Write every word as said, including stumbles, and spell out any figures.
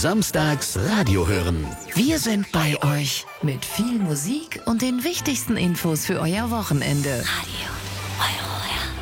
Samstags Radio hören. Wir sind bei euch. Mit viel Musik und den wichtigsten Infos für euer Wochenende. Radio.